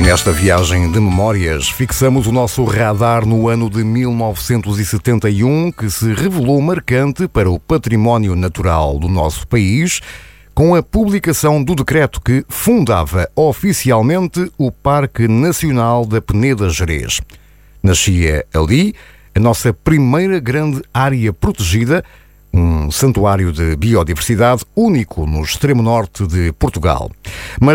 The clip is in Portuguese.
E nesta viagem de memórias, fixamos o nosso radar no ano de 1971, que se revelou marcante para o património natural do nosso país, com a publicação do decreto que fundava oficialmente o Parque Nacional da Peneda Gerês. Nascia ali a nossa primeira grande área protegida, um santuário de biodiversidade único no extremo norte de Portugal. Mas